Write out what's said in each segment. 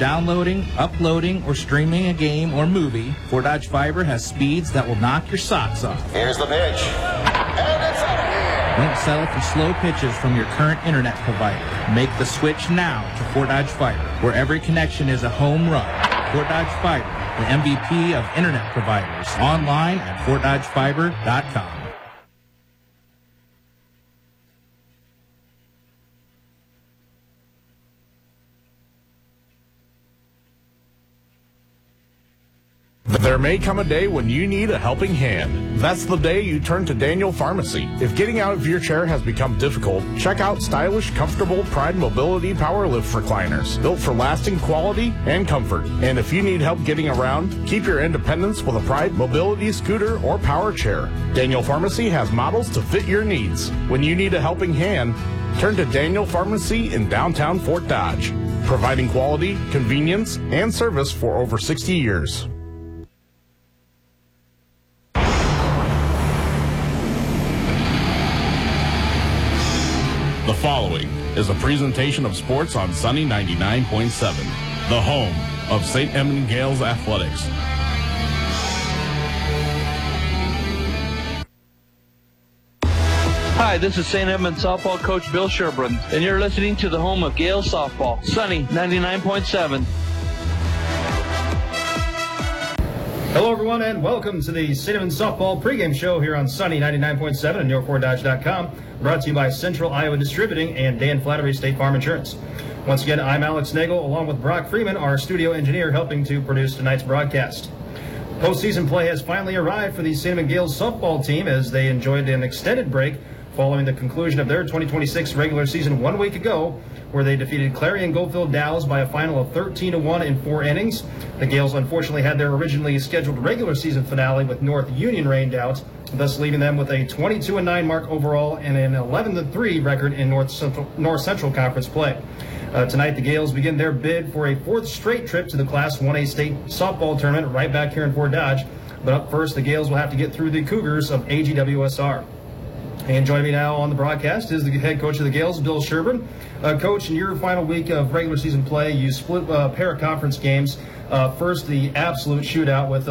downloading, uploading, or streaming a game or movie, Fort Dodge Fiber has speeds that will knock your socks off. Here's the pitch. And it's up. Don't settle for slow pitches from your current internet provider. Make the switch now to Fort Dodge Fiber, where every connection is a home run. Fort Dodge Fiber, the MVP of internet providers. Online at FortDodgeFiber.com. There may come a day when you need a helping hand. That's the day you turn to Daniel Pharmacy. If getting out of your chair has become difficult, check out stylish, comfortable Pride Mobility Power Lift recliners, built for lasting quality and comfort. And if you need help getting around, keep your independence with a Pride Mobility scooter or power chair. Daniel Pharmacy has models to fit your needs. When you need a helping hand, turn to Daniel Pharmacy in downtown Fort Dodge, providing quality, convenience, and service for over 60 years. The following is a presentation of sports on Sunny 99.7, the home of St. Edmund Gales Athletics. Hi, this is St. Edmund softball coach Bill Sherburne, and you're listening to the home of Gales softball, Sunny 99.7. Hello, everyone, and welcome to the St. Edmund softball pregame show here on Sunny 99.7 and YourFortDodge.com, brought to you by Central Iowa Distributing and Dan Flattery State Farm Insurance. Once again, I'm Alex Nagel, along with Brock Freeman, our studio engineer, helping to produce tonight's broadcast. Postseason play has finally arrived for the St. Edmund Gales softball team as they enjoyed an extended break following the conclusion of their 2026 regular season 1 week ago, where they defeated Clarion Goldfield Dalles by a final of 13-1 in 4 innings. The Gales unfortunately had their originally scheduled regular season finale with North Union rained out, thus leaving them with a 22-9 mark overall and an 11-3 record in North Central Conference play. Tonight, the Gales begin their bid for a 4th straight trip to the Class 1A state softball tournament right back here in Fort Dodge. But up first, the Gales will have to get through the Cougars of AGWSR. And joining me now on the broadcast is the head coach of the Gales, Bill Sherburne. Coach, in your final week of regular season play, you split a pair of conference games. First, the absolute shootout with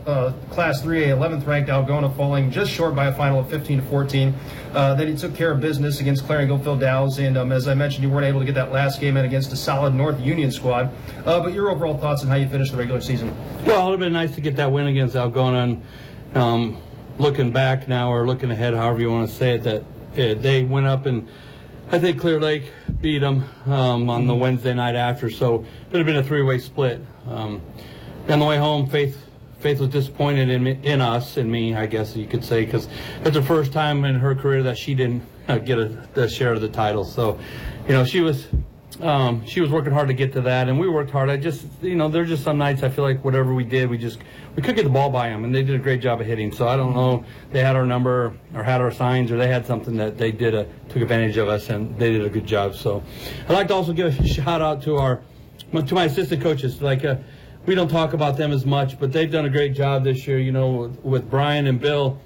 Class 3A 11th ranked Algona falling just short by a final of 15-14. Then you took care of business against Clarion Goldfield Dalles, and as I mentioned, you weren't able to get that last game in against a solid North Union squad. But your overall thoughts on how you finished the regular season? Well, it would have been nice to get that win against Algona, and looking back now, or looking ahead, however you want to say it, that they went up and I think Clear Lake beat them on the Wednesday night after, so it would have been a 3-way split. On the way home, Faith was disappointed in us, and me, I guess you could say, because it's the first time in her career that she didn't get the share of the title. So, she was working hard to get to that, and we worked hard. There's just some nights I feel like whatever we did, we couldn't get the ball by them, and they did a great job of hitting. So I don't know, they had our number or had our signs, or they had something that they took advantage of us, and they did a good job. So I'd like to also give a shout out to my assistant coaches. We don't talk about them as much, but they've done a great job this year. With Brian and Bill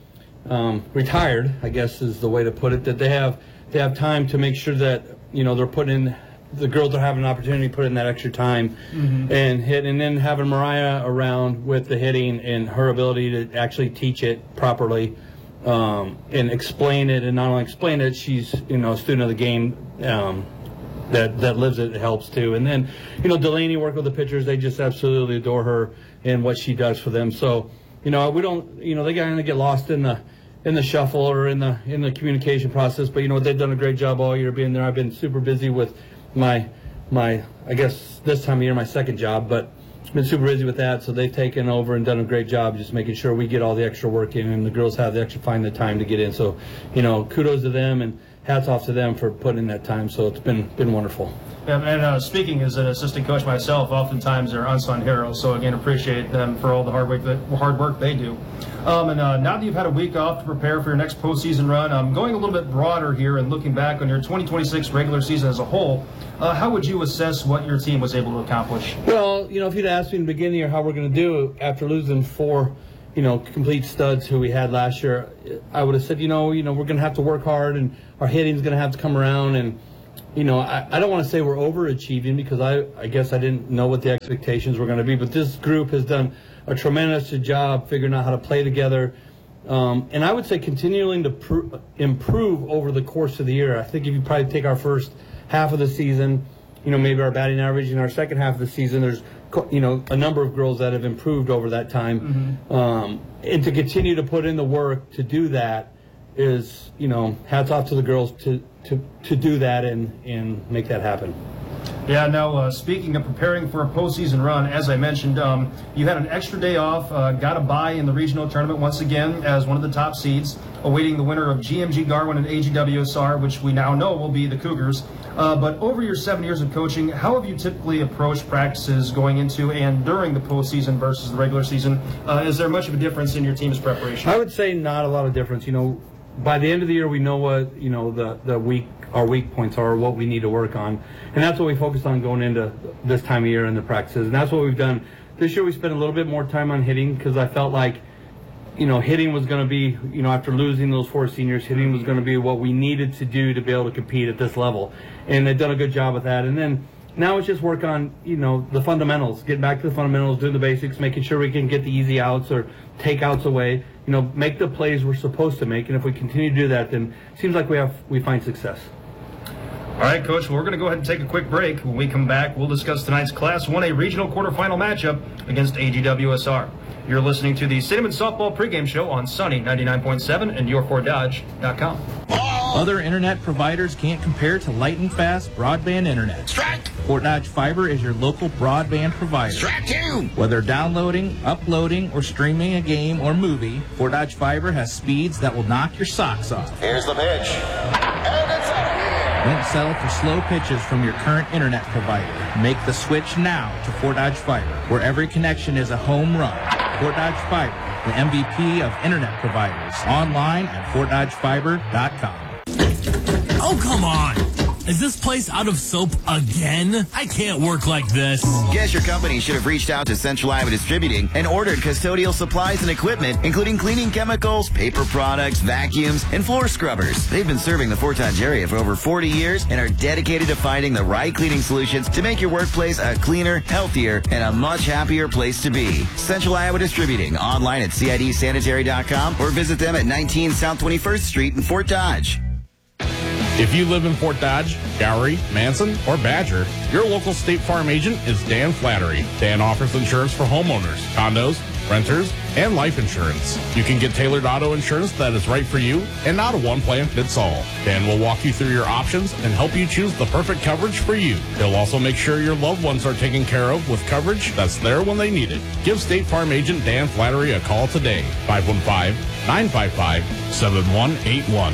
retired, I guess is the way to put it. That they have time to make sure that they're putting in. The girls are having an opportunity to put in that extra time and hit, and then having Mariah around with the hitting and her ability to actually teach it properly and explain it, and not only explain it, she's a student of the game that lives it helps too. And then Delaney worked with the pitchers; they just absolutely adore her and what she does for them. So we don't they kind of get lost in the shuffle or in the communication process, but they've done a great job all year being there. I've been super busy with my I guess this time of year my second job, but been super busy with that, so they've taken over and done a great job just making sure we get all the extra work in, and the girls find the time to get in. So kudos to them, and hats off to them for putting in that time. So it's been wonderful. Yeah, and speaking as an assistant coach myself, oftentimes they're unsung heroes, so again, appreciate them for all the hard work they do. And now that you've had a week off to prepare for your next postseason run, I'm going a little bit broader here and looking back on your 2026 regular season as a whole. How would you assess what your team was able to accomplish? Well, if you'd asked me in the beginning of how we're going to do after losing 4, complete studs who we had last year, I would have said, we're going to have to work hard, and our hitting's going to have to come around, and I don't want to say we're overachieving because I guess I didn't know what the expectations were going to be, but this group has done a tremendous job figuring out how to play together. And I would say continuing to improve over the course of the year. I think if you probably take our first half of the season, maybe our batting average in our second half of the season, there's, a number of girls that have improved over that time. And to continue to put in the work to do that is, hats off to the girls to do that and make that happen. Yeah, now speaking of preparing for a postseason run, as I mentioned, you had an extra day off, got a bye in the regional tournament once again as one of the top seeds, awaiting the winner of GMG Garwin and AGWSR, which we now know will be the Cougars. But over your 7 years of coaching, how have you typically approached practices going into and during the postseason versus the regular season? Is there much of a difference in your team's preparation? I would say not a lot of difference. By the end of the year, we know what our weak points are, what we need to work on, and that's what we focus on going into this time of year in the practices, and that's what we've done. This year we spent a little bit more time on hitting because I felt like, hitting was going to be, after losing those 4 seniors, hitting was going to be what we needed to do to be able to compete at this level, and they've done a good job with that. And then now it's just work on, the fundamentals, getting back to the fundamentals, doing the basics, making sure we can get the easy outs or take outs away, make the plays we're supposed to make, and if we continue to do that, then it seems like we find success. All right, Coach, well, we're going to go ahead and take a quick break. When we come back, we'll discuss tonight's Class 1A regional quarterfinal matchup against AGWSR. You're listening to the Cinnamon Softball pregame show on Sunny 99.7 and your4dodge.com. Other internet providers can't compare to light and fast broadband internet. Strike! Fort Dodge Fiber is your local broadband provider. Strike 2! Whether downloading, uploading, or streaming a game or movie, Fort Dodge Fiber has speeds that will knock your socks off. Here's the pitch. And it's out of here. Don't settle for slow pitches from your current internet provider. Make the switch now to Fort Dodge Fiber, where every connection is a home run. Fort Dodge Fiber, the MVP of internet providers. Online at FortDodgeFiber.com. Oh, come on. Is this place out of soap again? I can't work like this. Guess your company should have reached out to Central Iowa Distributing and ordered custodial supplies and equipment, including cleaning chemicals, paper products, vacuums, and floor scrubbers. They've been serving the Fort Dodge area for over 40 years and are dedicated to finding the right cleaning solutions to make your workplace a cleaner, healthier, and a much happier place to be. Central Iowa Distributing, online at CIDsanitary.com or visit them at 19 South 21st Street in Fort Dodge. If you live in Fort Dodge, Gowrie, Manson, or Badger, your local State Farm agent is Dan Flattery. Dan offers insurance for homeowners, condos, renters, and life insurance. You can get tailored auto insurance that is right for you and not a one-plan-fits-all. Dan will walk you through your options and help you choose the perfect coverage for you. He'll also make sure your loved ones are taken care of with coverage that's there when they need it. Give State Farm agent Dan Flattery a call today, 515-955-7181.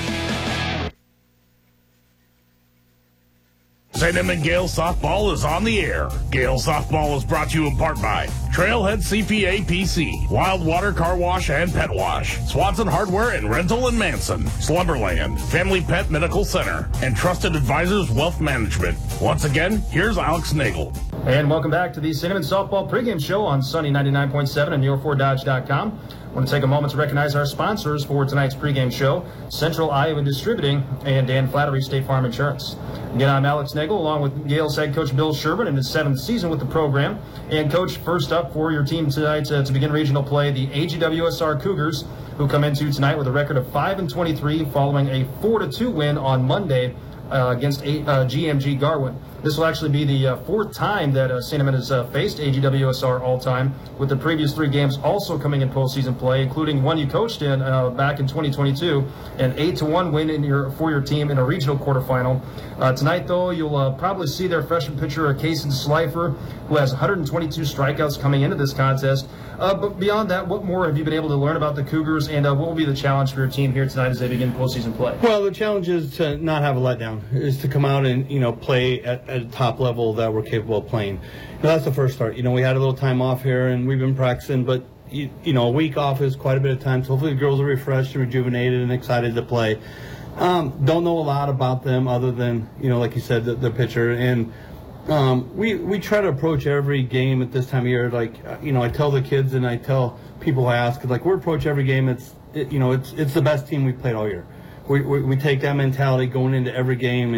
Cinnamon Gale Softball is on the air. Gale Softball is brought to you in part by Trailhead CPA PC, Wildwater Car Wash and Pet Wash, Swanson Hardware and Rental in Manson, Slumberland, Family Pet Medical Center, and Trusted Advisors Wealth Management. Once again, here's Alex Nagel. And welcome back to the Cinnamon Softball pregame show on Sunny 99.7 and your4dodge.com. I want to take a moment to recognize our sponsors for tonight's pregame show, Central Iowa Distributing and Dan Flattery State Farm Insurance. Again, I'm Alex Nagel, along with Gale's head coach Bill Sherman in his 7th season with the program. And coach, first up for your team tonight to begin regional play, the AGWSR Cougars, who come into tonight with a record of 5-23 following a 4-2 win on Monday against GMG Garwin. This will actually be the 4th time that Cinnamon has faced AGWSR all-time, with the previous 3 games also coming in postseason play, including one you coached in back in 2022, an 8-1 win for your team in a regional quarterfinal. Tonight, though, you'll probably see their freshman pitcher, Kason Slifer, who has 122 strikeouts coming into this contest. But beyond that, what more have you been able to learn about the Cougars, and what will be the challenge for your team here tonight as they begin postseason play? Well, the challenge is to not have a letdown, is to come out and, play at a top level that we're capable of playing. That's the first start. We had a little time off here, and we've been practicing, but, a week off is quite a bit of time, so hopefully the girls are refreshed and rejuvenated and excited to play. Don't know a lot about them other than, like you said, the pitcher, and we try to approach every game at this time of year, like, I tell the kids and I tell people who ask, like, we approach every game, it's the best team we've played all year. We take that mentality going into every game, and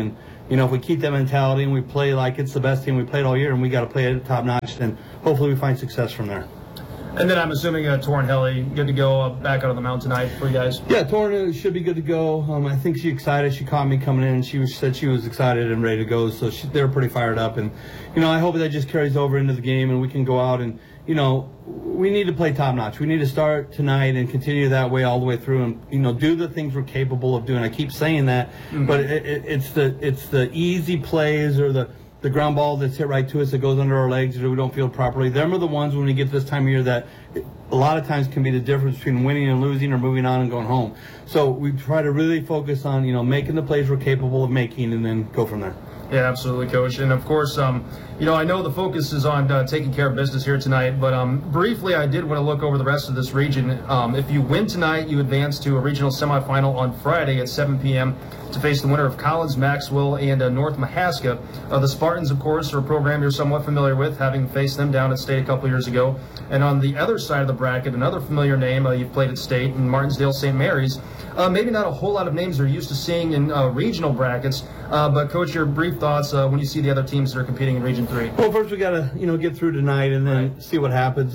if we keep that mentality and we play like it's the best team we played all year and we got to play it top notch, then hopefully we find success from there. And then I'm assuming Torrin Helly, good to go back out on the mound tonight for you guys? Yeah, Torrin should be good to go. I think she's excited. She caught me coming in. She said she was excited and ready to go, so they were pretty fired up. And, I hope that just carries over into the game and we can go out and, we need to play top notch. We need to start tonight and continue that way all the way through and, do the things we're capable of doing. I keep saying that, but it's the easy plays or the ground ball that's hit right to us that goes under our legs or we don't feel properly. Them are the ones when we get to this time of year that a lot of times can be the difference between winning and losing or moving on and going home. So we try to really focus on, making the plays we're capable of making and then go from there. Yeah, absolutely, Coach. And, of course, I know the focus is on taking care of business here tonight, but briefly I did want to look over the rest of this region. If you win tonight, you advance to a regional semifinal on Friday at 7 p.m. to face the winner of Collins, Maxwell, and North Mahaska. The Spartans, of course, are a program you're somewhat familiar with, having faced them down at State a couple years ago. And on the other side of the bracket, another familiar name you've played at State, in Martinsdale St. Mary's. Maybe not a whole lot of names they're used to seeing in regional brackets, but, Coach, your brief thoughts when you see the other teams that are competing in Region 3. Well, first we got to, get through tonight and then see what happens.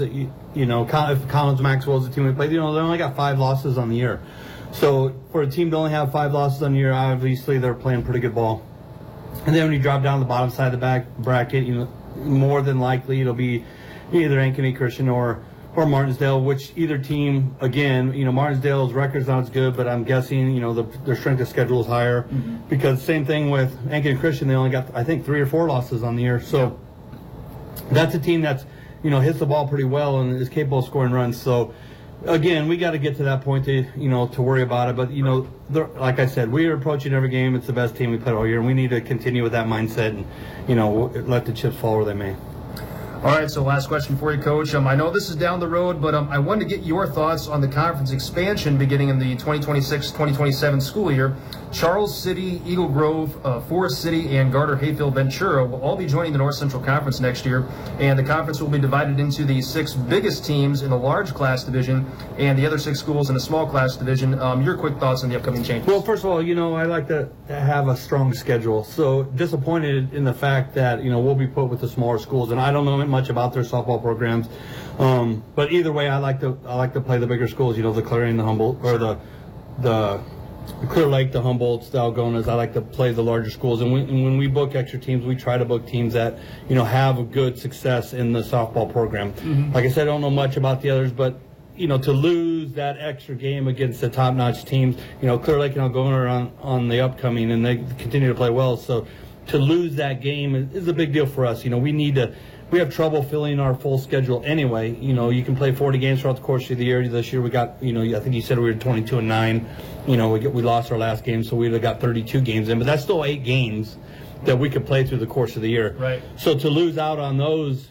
If Collins, Maxwell is the team we played, they only got 5 losses on the year. So for a team to only have 5 losses on the year, obviously they're playing pretty good ball. And then when you drop down the bottom side of the bracket, more than likely it'll be either Ankeny Christian or Martinsdale, which either team, again, Martinsdale's record's not as good, but I'm guessing, their strength of schedule is higher. Because same thing with Ankeny Christian, they only got, I think, 3 or 4 losses on the year. So that's a team that's, hits the ball pretty well and is capable of scoring runs. So, again, we got to get to that point to, to worry about it. But, like I said, we are approaching every game. It's the best team we played all year, and we need to continue with that mindset and, let the chips fall where they may. All right, so last question for you, Coach. I know this is down the road, but I wanted to get your thoughts on the conference expansion beginning in the 2026-2027 school year. Charles City, Eagle Grove, Forest City, and Garter-Hayfield Ventura will all be joining the North Central Conference next year, and the conference will be divided into the 6 biggest teams in the large class division and the other 6 schools in the small class division. Your quick thoughts on the upcoming changes? Well, first of all, I like to have a strong schedule. So disappointed in the fact that, we'll be put with the smaller schools, and I don't know much about their softball programs. But either way, I like to play the bigger schools, the Clarion, the Humboldt, or the Clear Lake, the Humboldts, the Algonas. I like to play the larger schools. And when we book extra teams, we try to book teams that, have a good success in the softball program. Like I said, I don't know much about the others, but, to lose that extra game against the top-notch teams, Clear Lake and Algona are on the upcoming, and they continue to play well. So to lose that game is a big deal for us. We have trouble filling our full schedule anyway. You can play 40 games throughout the course of the year. This year we got, I think you said we were 22-9. We lost our last game, so we'd have got 32 games in. But that's still 8 games that we could play through the course of the year. Right. So to lose out on those,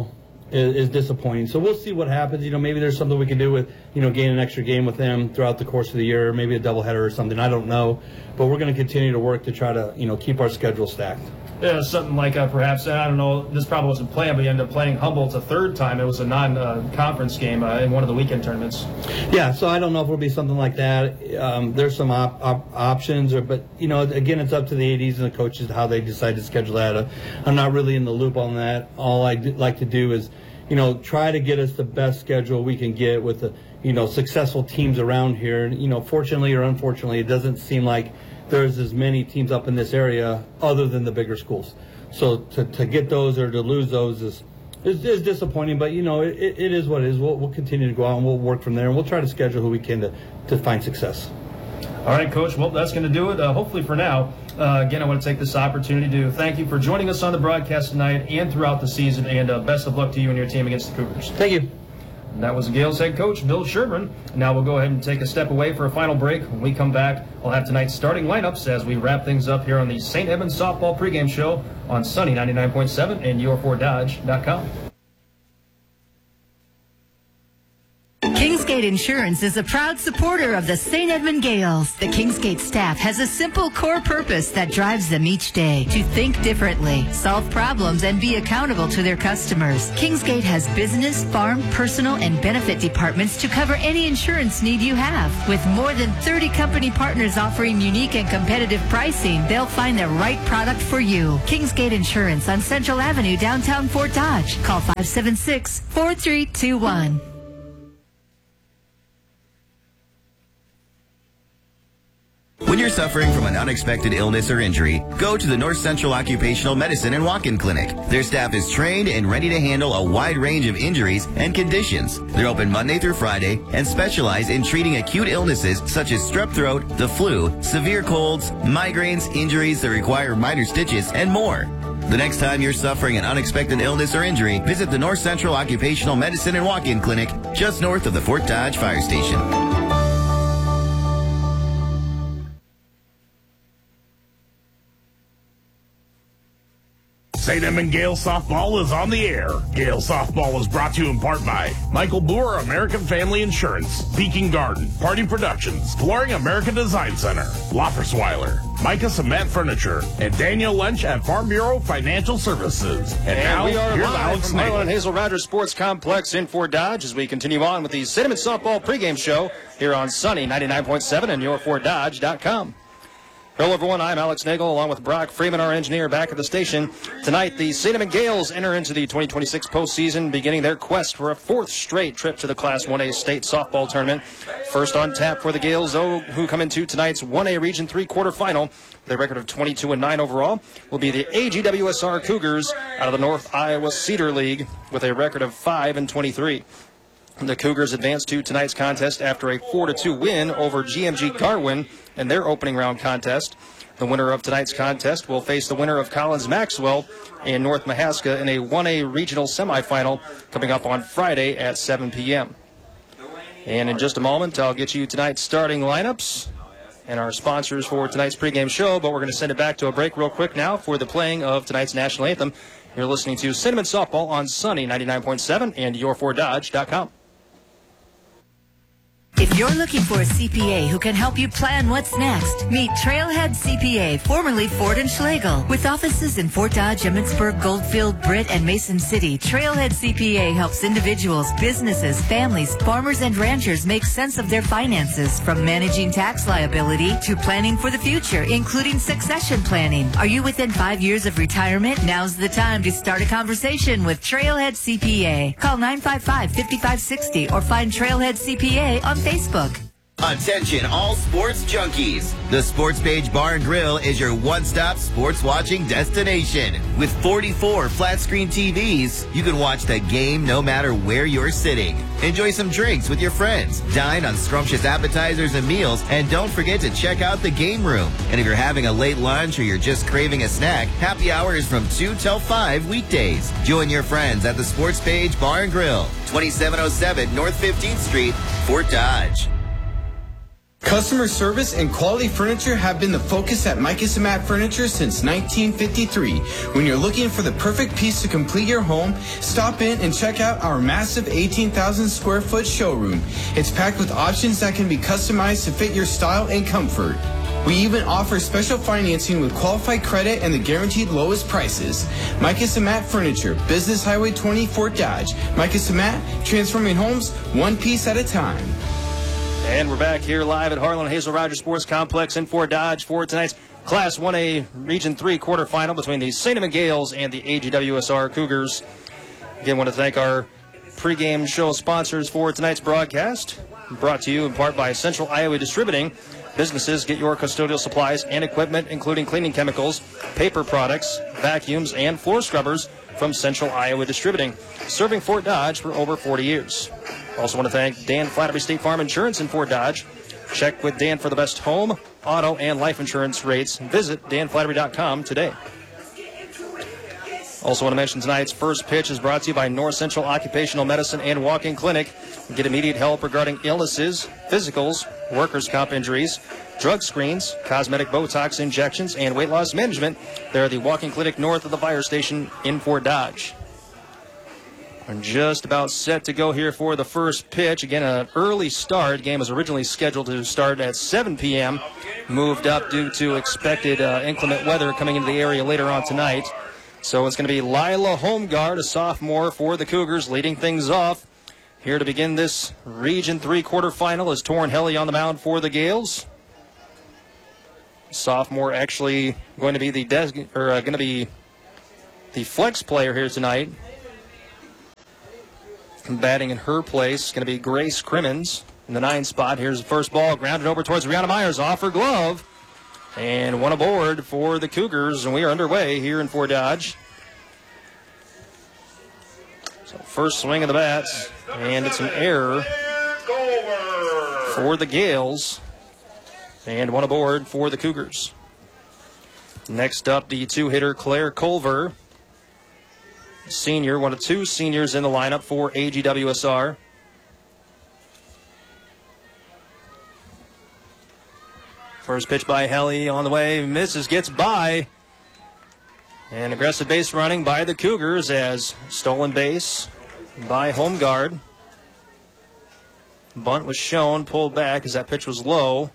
is disappointing. So we'll see what happens. Maybe there's something we can do with, gain an extra game with them throughout the course of the year, maybe a doubleheader or something. I don't know. But we're going to continue to work to try to, keep our schedule stacked. Yeah, something like perhaps, I don't know, this probably wasn't planned, but you ended up playing Humboldt a 3rd time. It was a non-conference game in one of the weekend tournaments. Yeah, so I don't know if it'll be something like that. There's some options, but, again, it's up to the ADs and the coaches how they decide to schedule that. I'm not really in the loop on that. All I'd like to do is, try to get us the best schedule we can get with the, successful teams around here. Fortunately or unfortunately, it doesn't seem like there's as many teams up in this area other than the bigger schools. So to get those or to lose those is disappointing, but it is what it is. We'll continue to go out and we'll work from there, and we'll try to schedule who we can to find success. All right, Coach. Well, that's going to do it, hopefully for now. Again, I want to take this opportunity to thank you for joining us on the broadcast tonight and throughout the season, and best of luck to you and your team against the Cougars. Thank you. And that was the Gales head coach, Bill Sherburne. Now we'll go ahead and take a step away for a final break. When we come back, we'll have tonight's starting lineups as we wrap things up here on the St. Edmunds Softball Pregame Show on Sunny 99.7 and your4dodge.com. Kingsgate Kingsgate Insurance is a proud supporter of the St. Edmund Gales. The Kingsgate staff has a simple core purpose that drives them each day: to think differently, solve problems, and be accountable to their customers. Kingsgate has business, farm, personal, and benefit departments to cover any insurance need you have. With more than 30 company partners offering unique and competitive pricing, they'll find the right product for you. Kingsgate Insurance on Central Avenue, downtown Fort Dodge. Call 576-4321. When you're suffering from an unexpected illness or injury, go to the North Central Occupational Medicine and Walk-In Clinic. Their staff is trained and ready to handle a wide range of injuries and conditions. They're open Monday through Friday and specialize in treating acute illnesses such as strep throat, the flu, severe colds, migraines, injuries that require minor stitches, and more. The next time you're suffering an unexpected illness or injury, visit the North Central Occupational Medicine and Walk-In Clinic just north of the Fort Dodge Fire Station. St. Edmund Gales Softball is on the air. Gales Softball is brought to you in part by Michael Boer, American Family Insurance, Peking Garden, Party Productions, Flooring American Design Center, Loffersweiler, Micah Cement Furniture, and Daniel Lynch at Farm Bureau Financial Services. And now, we are here's live Alex from Nagel. Harlan Hazel Rogers Sports Complex in Fort Dodge as we continue on with the St. Edmund Softball pregame show here on Sunny 99.7 and yourfortdodge.com. Hello, everyone. I'm Alex Nagel, along with Brock Freeman, our engineer, back at the station. Tonight, the St. Edmund Gales enter into the 2026 postseason, beginning their quest for a fourth straight trip to the Class 1A state softball tournament. First on tap for the Gales, though, who come into tonight's 1A Region 3 quarterfinal. Their record of 22-9 overall will be the AGWSR Cougars out of the North Iowa Cedar League with a record of 5-23. The Cougars advanced to tonight's contest after a 4-2 win over GMG Garwin in their opening round contest. The winner of tonight's contest will face the winner of Collins Maxwell and North Mahaska in a 1A regional semifinal coming up on Friday at 7 p.m. And in just a moment, I'll get you tonight's starting lineups and our sponsors for tonight's pregame show, but we're going to send it back to a break real quick now for the playing of tonight's national anthem. You're listening to St. Edmund Softball on Sunny 99.7 and yourfortdodge.com. If you're looking for a CPA who can help you plan what's next, meet Trailhead CPA, formerly Ford & Schlegel. With offices in Fort Dodge, Emmitsburg, Goldfield, Britt, and Mason City, Trailhead CPA helps individuals, businesses, families, farmers, and ranchers make sense of their finances, from managing tax liability to planning for the future, including succession planning. Are you within 5 years of retirement? Now's the time to start a conversation with Trailhead CPA. Call 955-5560 or find Trailhead CPA on Facebook. Attention all sports junkies. The Sports Page Bar and Grill is your one-stop sports watching destination. With 44 flat-screen TVs, you can watch the game no matter where you're sitting. Enjoy some drinks with your friends. Dine on scrumptious appetizers and meals. And don't forget to check out the game room. And if you're having a late lunch or you're just craving a snack, happy hour is from 2 till 5 weekdays. Join your friends at the Sports Page Bar and Grill, 2707 North 15th Street, Fort Dodge. Customer service and quality furniture have been the focus at Micah Samat Furniture since 1953. When you're looking for the perfect piece to complete your home, stop in and check out our massive 18,000 square foot showroom. It's packed with options that can be customized to fit your style and comfort. We even offer special financing with qualified credit and the guaranteed lowest prices. Micah Samat Furniture, Business Highway 20, Fort Dodge. Micah Samat, transforming homes one piece at a time. And we're back here live at Harlan Hazel Rogers Sports Complex in Fort Dodge for tonight's Class 1A Region 3 quarterfinal between the St. Edmund Gales and the AGWSR Cougars. Again, want to thank our pregame show sponsors for tonight's broadcast, brought to you in part by Central Iowa Distributing. Businesses, get your custodial supplies and equipment, including cleaning chemicals, paper products, vacuums, and floor scrubbers from Central Iowa Distributing, serving Fort Dodge for over 40 years. Also want to thank Dan Flattery State Farm Insurance in Fort Dodge. Check with Dan for the best home, auto, and life insurance rates. Visit danflattery.com today. Also want to mention tonight's first pitch is brought to you by North Central Occupational Medicine and Walk-In Clinic. Get immediate help regarding illnesses, physicals, workers' comp injuries, drug screens, cosmetic Botox injections, and weight loss management. They're at the Walk-In Clinic north of the fire station in Fort Dodge. We're just about set to go here for the first pitch. Again, an early start. Game was originally scheduled to start at 7 p.m. Moved up due to expected inclement weather coming into the area later on tonight. So it's going to be Lila Holmgard, a sophomore for the Cougars, leading things off. Here to begin this Region 3 quarterfinal is Torrin Helly on the mound for the Gales. Sophomore actually going to be the flex player here tonight. Batting in her place going to be Grace Crimmins in the 9 spot. Here's the first ball, grounded over towards Rihanna Myers, off her glove, and one aboard for the Cougars, and we are underway here in Fort Dodge. So first swing of the bats, and it's an error for the Gales, and one aboard for the Cougars. Next up, the 2-hitter Claire Culver. Senior, one of 2 seniors in the lineup for AGWSR. First pitch by Helly on the way, misses, gets by. And aggressive base running by the Cougars as stolen base by Holmgard. Bunt was shown, pulled back as that pitch was low.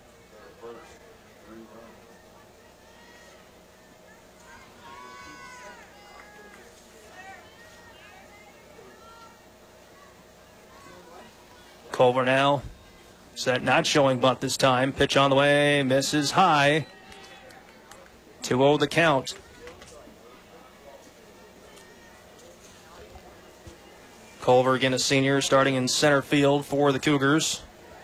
Culver now, set not showing bunt this time. Pitch on the way, misses high. 2-0 the count. Culver again a senior, starting in center field for the Cougars.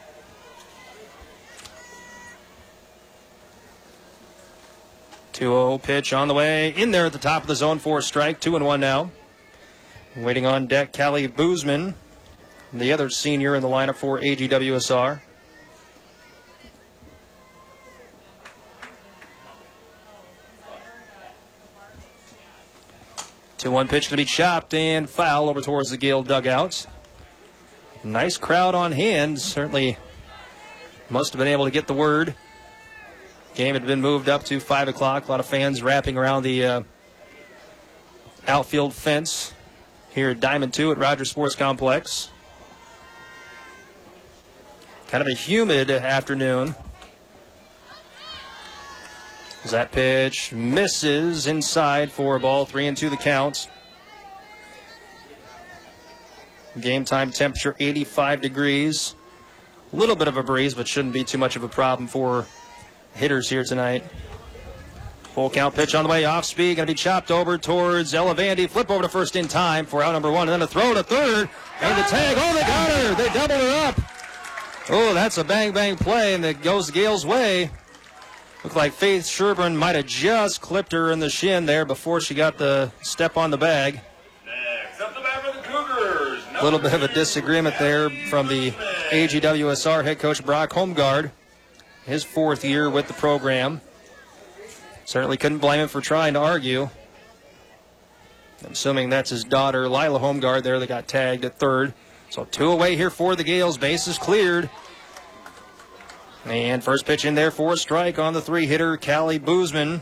Two-0 pitch on the way, in there at the top of the zone for a strike. 2-1 now. Waiting on deck, Callie Boozman, the other senior in the lineup for AGWSR. Two-one pitch to be chopped and foul over towards the Gale dugouts. Nice crowd on hand. Certainly must have been able to get the word. Game had been moved up to 5 o'clock. A lot of fans wrapping around the outfield fence here at Diamond 2 at Rogers Sports Complex. Kind of a humid afternoon. As that pitch misses inside for a ball, 3-2 the count. Game time temperature 85 degrees. A little bit of a breeze, but shouldn't be too much of a problem for hitters here tonight. Full count pitch on the way, off speed, going to be chopped over towards Ella Vandy. Flip over to first in time for out number 1, and then a throw to third, and the tag. Oh, they got her! They doubled her up. Oh, that's a bang-bang play, and it goes the Gales' way. Looked like Faith Sherburne might have just clipped her in the shin there before she got the step on the bag. Next up the bat for the Cougars. A little bit of a disagreement there from the AGWSR head coach Brock Holmgard. His 4th year with the program. Certainly couldn't blame him for trying to argue. I'm assuming that's his daughter, Lila Holmgard, there that got tagged at third. So 2 away here for the Gales. Bases cleared. And first pitch in there for a strike on the 3-hitter, Callie Boozman.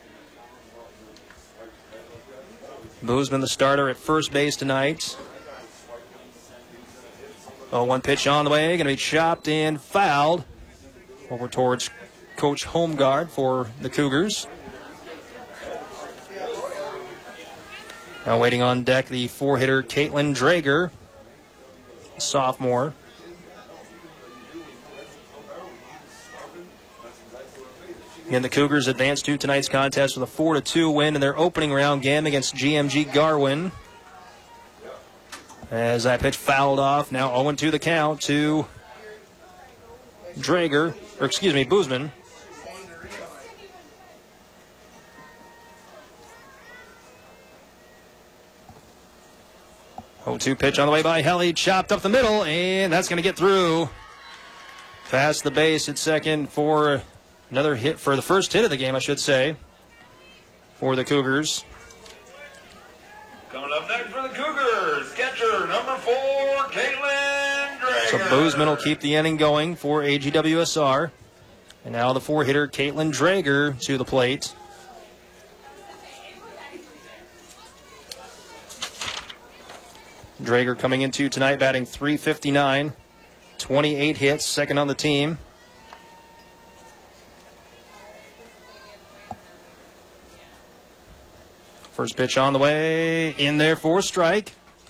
Boozman, the starter at first base tonight. 0-1 pitch on the way. Going to be chopped and fouled over towards Coach Holmgard for the Cougars. Now waiting on deck, the 4-hitter, Caitlin Drager, sophomore. Again, the Cougars advance to tonight's contest with a 4-2 win in their opening round game against GMG Garwin. As that pitch fouled off, now 0-2 the count to Boozman. Oh-2 pitch on the way by Helly, chopped up the middle, and that's going to get through. Past the base at second for another hit, for the first hit of the game, I should say, for the Cougars. Coming up next for the Cougars, catcher number 4, Caitlin Drager. So Boozman will keep the inning going for AGWSR. And now the 4-hitter, Caitlin Drager, to the plate. Drager coming into tonight batting .359, 28 hits, second on the team. First pitch on the way, in there for a strike.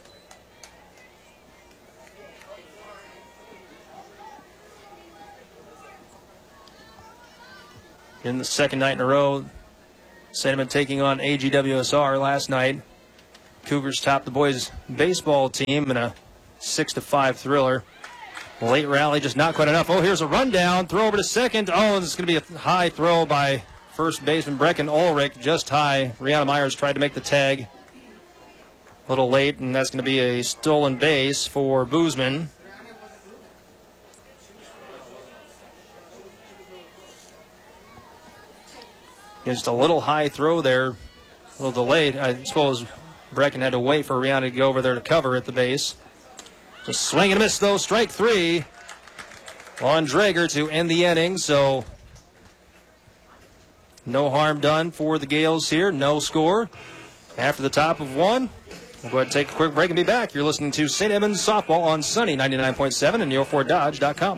In the second night in a row, Sandeman taking on AGWSR last night. Cougars topped the boys baseball team in a 6-5 thriller. Late rally, just not quite enough. Oh, here's a rundown. Throw over to second. Oh, this is going to be a high throw by first baseman Brecken Ulrich, just high. Rihanna Myers tried to make the tag a little late, and that's going to be a stolen base for Boozman. Just a little high throw there, a little delayed. I suppose Brecken had to wait for Rihanna to go over there to cover at the base. Just swing and miss, though. Strike three on Drager to end the inning. So no harm done for the Gales here. No score. After the top of one, we'll go ahead and take a quick break and be back. You're listening to St. Edmunds Softball on Sunny 99.7 and NeoFordDodge.com.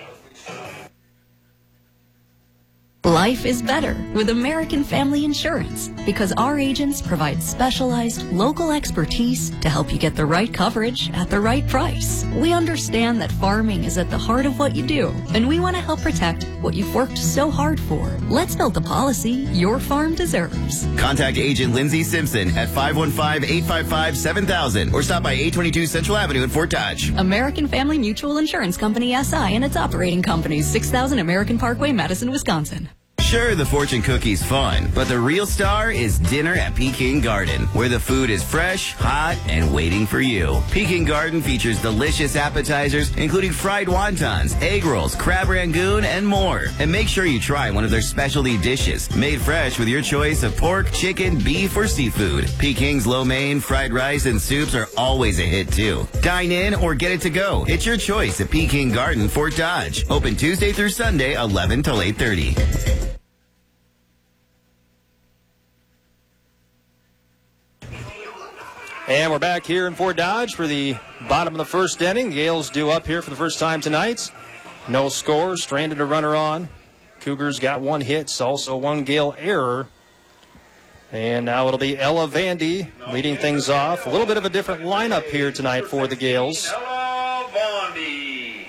Life is better with American Family Insurance because our agents provide specialized local expertise to help you get the right coverage at the right price. We understand that farming is at the heart of what you do, and we want to help protect what you've worked so hard for. Let's build the policy your farm deserves. Contact Agent Lindsay Simpson at 515-855-7000 or stop by 822 Central Avenue in Fort Dodge. American Family Mutual Insurance Company, SI, and its operating companies, 6000 American Parkway, Madison, Wisconsin. Sure, the fortune cookie's fun, but the real star is dinner at Peking Garden, where the food is fresh, hot, and waiting for you. Peking Garden features delicious appetizers, including fried wontons, egg rolls, crab rangoon, and more. And make sure you try one of their specialty dishes, made fresh with your choice of pork, chicken, beef, or seafood. Peking's lo mein, fried rice, and soups are always a hit, too. Dine in or get it to go. It's your choice at Peking Garden, Fort Dodge. Open Tuesday through Sunday, 11 till 8:30. And we're back here in Fort Dodge for the bottom of the first inning. The Gales due up here for the first time tonight. No score, stranded a runner on. Cougars got one hit, also one Gale error. And now it'll be Ella Vandy leading things off. A little bit of a different lineup here tonight for the Gales. Ella Vandy.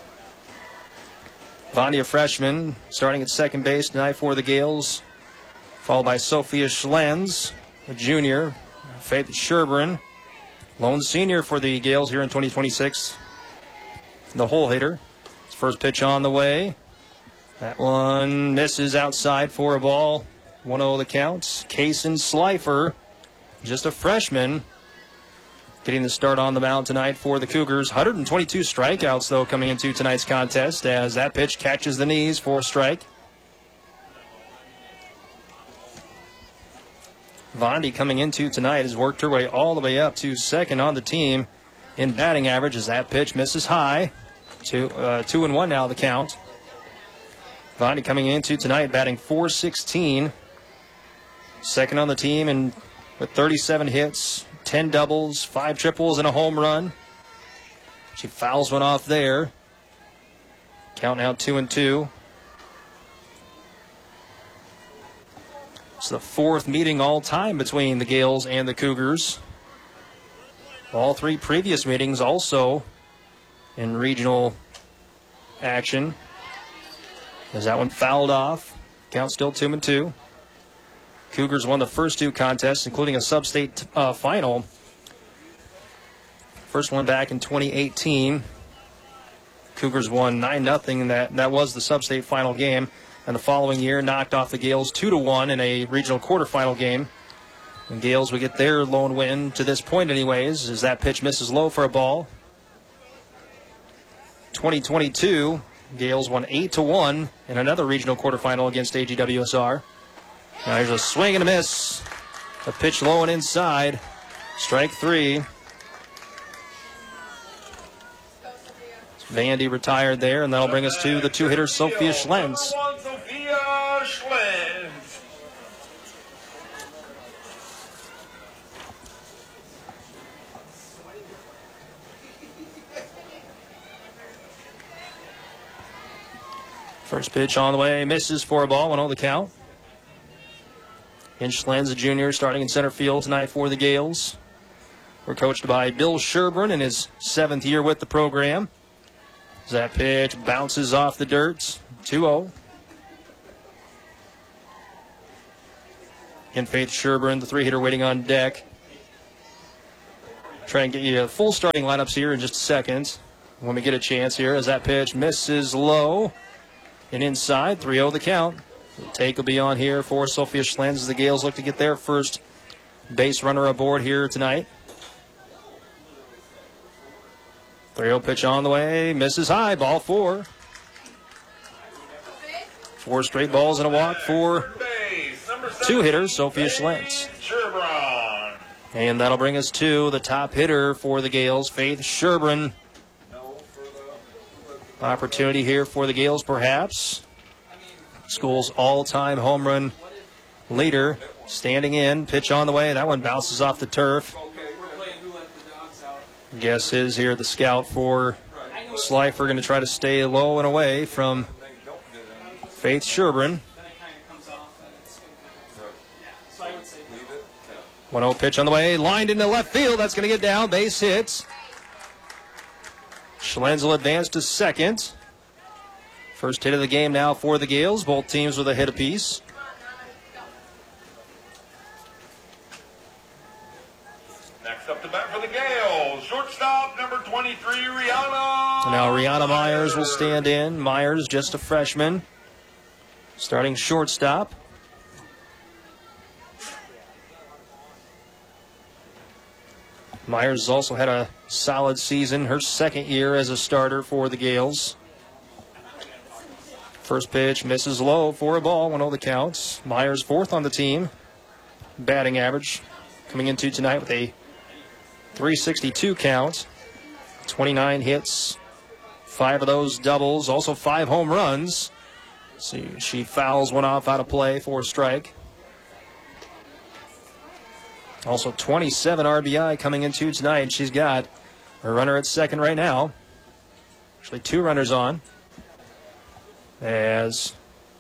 Vandy, a freshman, starting at second base tonight for the Gales. Followed by Sophia Schlenz, a junior. Faith Sherburne, lone senior for the Gales here in 2026. The hole hitter. His first pitch on the way. That one misses outside for a ball. 1-0 the count. Kaysen Slifer, just a freshman, getting the start on the mound tonight for the Cougars. 122 strikeouts, though, coming into tonight's contest as that pitch catches the knees for a strike. Vandy coming into tonight has worked her way all the way up to second on the team in batting average as that pitch misses high. 2-1 now the count. Vandy coming into tonight batting .416. Second on the team and with 37 hits, 10 doubles, 5 triples, and a home run. She fouls one off there. Count now 2-2. It's the fourth meeting all time between the Gales and the Cougars. All three previous meetings also in regional action. As that one fouled off. Count still 2-2. Cougars won the first two contests, including a sub-state final. First one back in 2018. Cougars won 9-0. That was the sub-state final game. And the following year knocked off the Gales 2-1 in a regional quarterfinal game. And Gales would get their lone win to this point anyways, as that pitch misses low for a ball. 2022, Gales won 8-1 in another regional quarterfinal against AGWSR. Now here's a swing and a miss. A pitch low and inside. Strike three. Vandy retired there, and that'll bring us to the two-hitter Sophia Schlenz. Sophia Schlenz. First pitch on the way, misses for a ball, 1-0 the count. Hinch Schlenz, a junior, starting in center field tonight for the Gales. We're coached by Bill Sherburne in his 7th year with the program. As that pitch bounces off the dirt, 2-0. And Faith Sherburne, the 3-hitter, waiting on deck. Try and get you full starting lineups here in just a second when we get a chance here, as that pitch misses low and inside. 3-0 the count. The take will be on here for Sophia Schlenz as the Gales look to get their first base runner aboard here tonight. 3-0 pitch on the way, misses high, ball 4. 4 straight balls and a walk for 2 hitters, Sophia Schlenz. And that'll bring us to the top hitter for the Gales, Faith Sherburne. Opportunity here for the Gales, perhaps. School's all-time home run leader, standing in, pitch on the way. That one bounces off the turf. Guess is here the scout for Slifer, going to try to stay low and away from Faith Sherburne. 1-0 pitch on the way, lined into left field. That's going to get down, base hits. Schlenz will advance to second. First hit of the game now for the Gales. Both teams with a hit apiece. Next up to bat for the Gales, shortstop number 23, Rihanna. Now Rihanna Myers will stand in. Myers, just a freshman, starting shortstop. Myers has also had a solid season, her 2nd year as a starter for the Gales. First pitch misses low for a ball, 1-0 the counts. Myers 4th on the team. Batting average coming into tonight with a .362 count. 29 hits, 5 of those doubles, also 5 home runs. See, she fouls one off out of play for a strike. Also 27 RBI coming into tonight. She's got a runner at second right now. Actually 2 runners on. As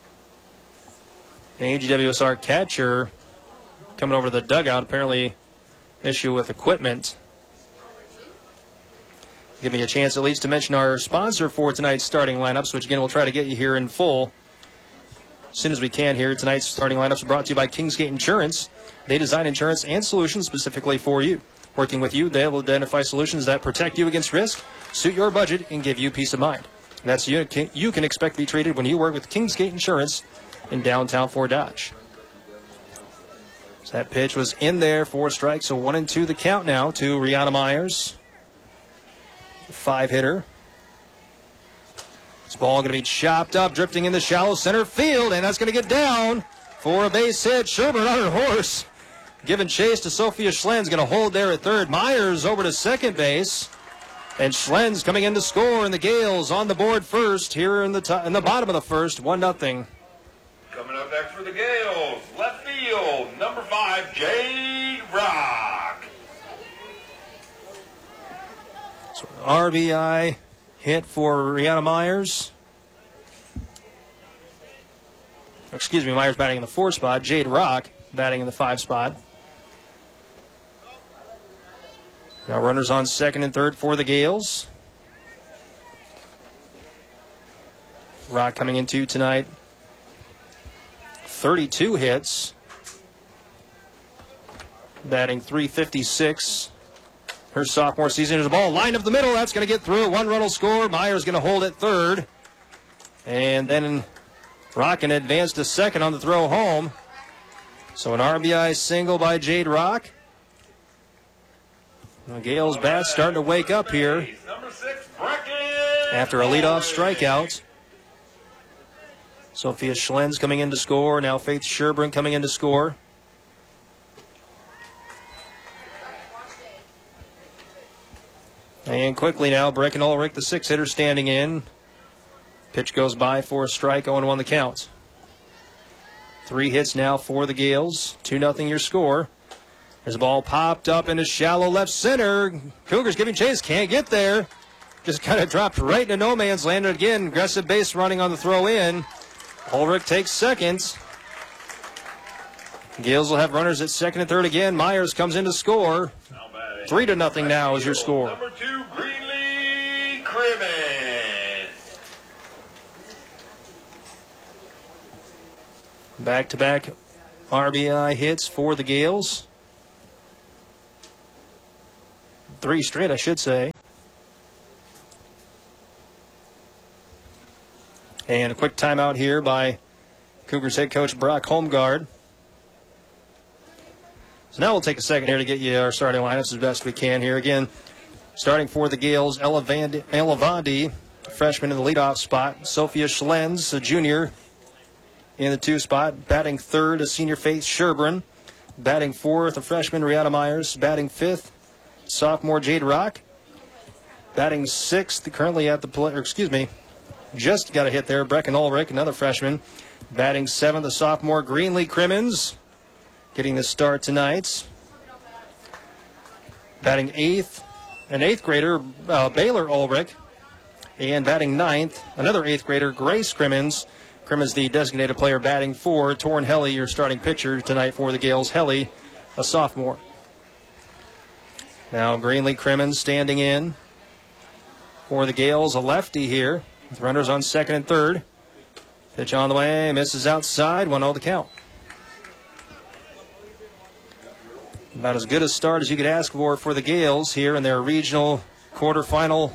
the AGWSR catcher coming over to the dugout, apparently issue with equipment. Give me a chance at least to mention our sponsor for tonight's starting lineups, which again we'll try to get you here in full as soon as we can here. Tonight's starting lineups are brought to you by Kingsgate Insurance. They design insurance and solutions specifically for you. Working with you, they will identify solutions that protect you against risk, suit your budget, and give you peace of mind. That's you can expect to be treated when you work with Kingsgate Insurance in downtown Fort Dodge. So that pitch was in there for a strike, so 1-2 the count now to Rihanna Myers. 5-hitter. This ball going to be chopped up, drifting in the shallow center field, and that's going to get down for a base hit. Sherburne on her horse, giving chase to Sophia Schlenz, going to hold there at third. Myers over to second base. And Schlenz coming in to score, and the Gales on the board first here in the bottom of the first, 1-0. Coming up next for the Gales, left field, number 5, Jade Rock. So RBI hit for Rihanna Myers. Excuse me, Myers batting in the 4 spot. Jade Rock batting in the 5 spot. Now runners on second and third for the Gales. Rock coming into tonight, 32 hits, batting .356. Her sophomore season. There's a ball lined up the middle. That's going to get through. 1 run will score. Myers going to hold at third. And then Rock can advance to second on the throw home. So an RBI single by Jade Rock. The Gales bats starting to wake up here after a leadoff strikeout. Sophia Schlenz coming in to score. Now Faith Sherburne coming in to score. And quickly now, Brecken Ulrich, the 6-hitter, standing in. Pitch goes by for a strike, 0-1 the count. 3 hits now for the Gales. 2-0 your score. There's a ball popped up into shallow left center. Cougars giving chase, can't get there. just kind of dropped right into no man's land. Again, aggressive base running on the throw in. Ulrich takes second. Gales will have runners at second and third again. Myers comes in to score. 3-0 now is your score. Number 2, Greenlee Crimmins. Back-to-back RBI hits for the Gales. 3 straight, I should say. And a quick timeout here by Cougars head coach Brock Holmgard. So now we'll take a second here to get you our starting lineups as best we can here. Again, starting for the Gales, Ella Vandi, freshman in the leadoff spot. Sophia Schlenz, a junior, in the 2 spot. Batting third, a senior Faith Sherburne. Batting fourth, a freshman Rihanna Myers. Batting fifth, sophomore Jade Rock. Batting sixth, currently at the just got a hit there, Brecken Ulrich, another freshman. Batting seventh, the sophomore Greenlee Crimmins, getting the start tonight. Batting eighth, an 8th grader, Baylor Ulrich. And batting ninth, another 8th grader, Grace Crimmins. Crimmins, the designated player, batting 4. Torrin Helly, your starting pitcher tonight for the Gales. Helly, a sophomore. Now Greenlee Crimmins standing in for the Gales, a lefty here. With runners on second and third. Pitch on the way, misses outside, 1-0 the count. About as good a start as you could ask for the Gales here in their regional quarterfinal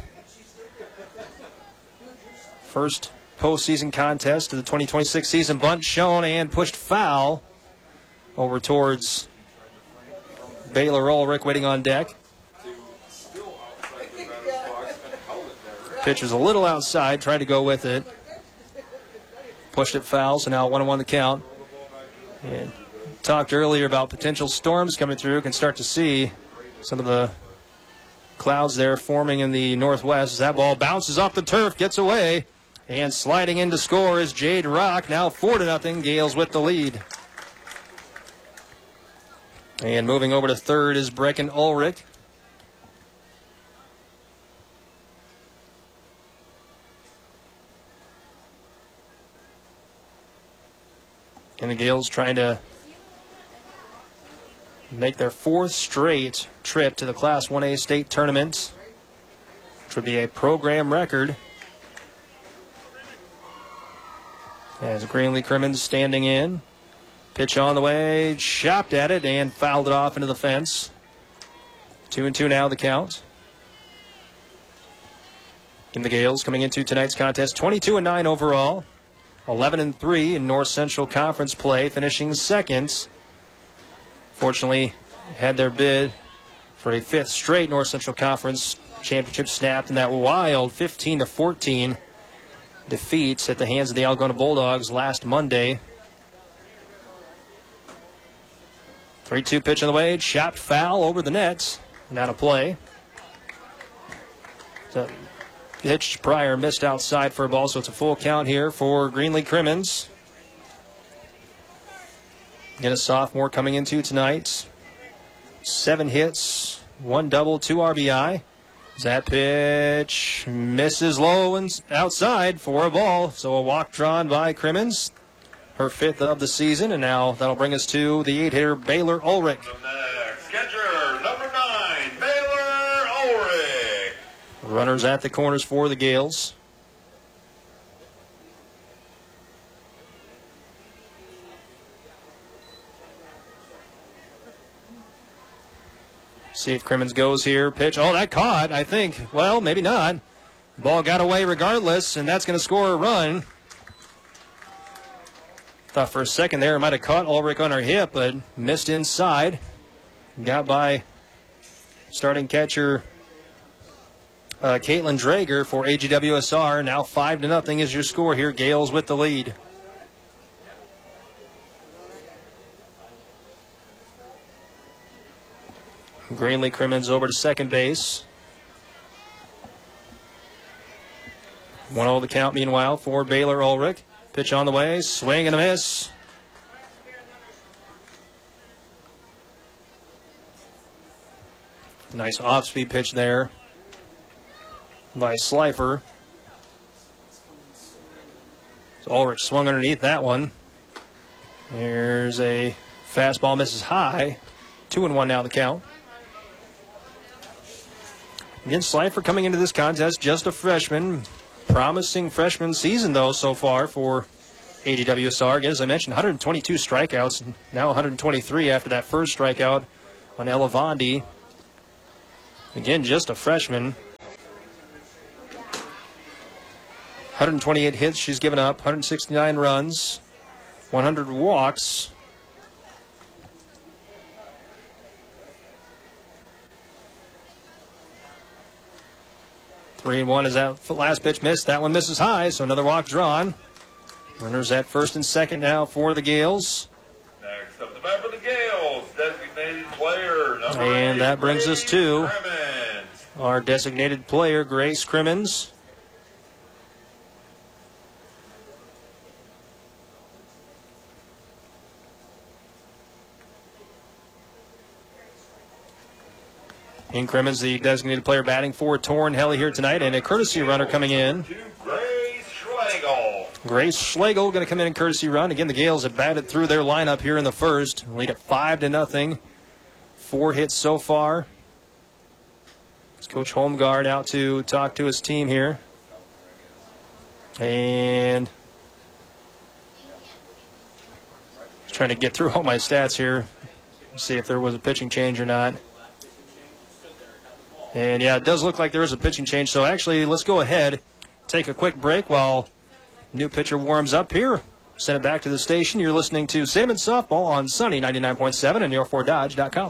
first postseason contest of the 2026 season. Bunt shown and pushed foul over towards Baylor Ulrich waiting on deck. Pitcher's a little outside, tried to go with it. Pushed it foul, so now 1-1 the count. And talked earlier about potential storms coming through. Can start to see some of the clouds there forming in the northwest. As that ball bounces off the turf, gets away, and sliding in to score is Jade Rock. Now 4-0, Gales with the lead. And moving over to third is Brecken Ulrich. And the Gales trying to make their 4th straight trip to the Class 1A state tournament, which would be a program record. As Greenlee Crimmins standing in. Pitch on the way, chopped at it, and fouled it off into the fence. 2-2 now the count. And the Gales coming into tonight's contest, 22-9 overall. 11-3 in North Central Conference play, finishing second. Fortunately, had their bid for a 5th straight North Central Conference championship snapped in that wild 15-14 defeat at the hands of the Algona Bulldogs last Monday. 3-2 pitch on the way, chopped foul over the net, and out of play. So, pitch prior missed outside for a ball, so it's a full count here for Greenlee Crimmins. Again, a sophomore coming into tonight. 7 hits, 1 double, 2 RBI. That pitch misses low and outside for a ball, so a walk drawn by Crimmins. Her 5th of the season, and now that'll bring us to the 8-hitter Baylor Ulrich. Catcher, number 9, Baylor Ulrich. Runners at the corners for the Gales. See if Crimmins goes here. Pitch. Oh, that caught, I think. Well, maybe not. Ball got away regardless, and that's going to score a run. Thought for a second there it might have caught Ulrich on her hip, but missed inside. Got by starting catcher Caitlin Drager for AGWSR. Now 5-0 is your score here. Gales with the lead. Greenlee Crimmins over to second base. 1-0 the count meanwhile for Baylor Ulrich. Pitch on the way, swing and a miss. Nice off-speed pitch there by Slifer. So Ulrich swung underneath that one. There's a fastball, misses high. 2-1 now the count. Again, Slifer coming into this contest, just a freshman. Promising freshman season, though, so far for AGWSR. Again, as I mentioned, 122 strikeouts, now 123 after that first strikeout on Elevandi. Again, just a freshman. 128 hits she's given up, 169 runs, 100 walks. Three and one as that last pitch missed. That one misses high, so another walk drawn. Runners at first and second now for the Gales. Next up the bat for the Gales, designated player number 8. And that brings us to Crimmins. our designated player, Grace Crimmins. In Crimmins, the designated player batting for Torrin Helly here tonight, and a courtesy runner coming in. Grace Schlegel. Grace Schlegel going to come in courtesy run. Again, the Gales have batted through their lineup here in the first. Lead at 5-0. 4 hits so far. It's Coach Holmgard out to talk to his team here. And just trying to get through all my stats here. See if there was a pitching change or not. And yeah, it does look like there is a pitching change. So actually, let's go ahead, take a quick break while new pitcher warms up here. Send it back to the station. You're listening to Cinnamon Softball on Sunny 99.7 and your4dodge.com.